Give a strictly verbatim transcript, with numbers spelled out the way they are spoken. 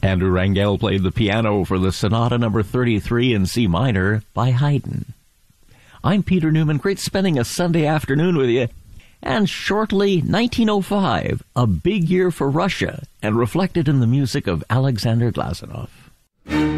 Andrew Rangel played the piano for the Sonata number thirty-three in C minor by Haydn. I'm Peter Newman. Great spending a Sunday afternoon with you. And shortly, nineteen oh five, a big year for Russia, and reflected in the music of Alexander Glazunov.